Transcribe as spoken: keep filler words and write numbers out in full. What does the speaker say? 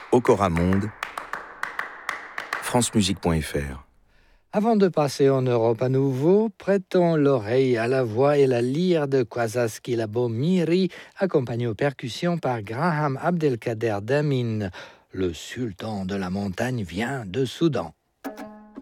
Okora Monde, francemusique point f r. Avant de passer en Europe à nouveau, prêtons l'oreille à la voix et la lyre de Kwasi Kilabo Miri, accompagné aux percussions par Graham Abdelkader Damin. Le sultan de la montagne vient de Soudan.